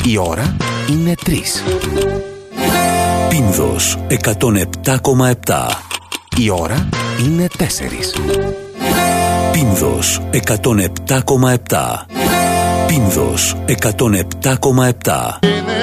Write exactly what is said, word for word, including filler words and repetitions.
Η ώρα είναι τρεις. Πίνδος εκατόν επτά κόμμα επτά. Η ώρα είναι τέσσερις. Πίνδος εκατόν επτά κόμμα επτά. Πίνδος εκατόν επτά κόμμα επτά.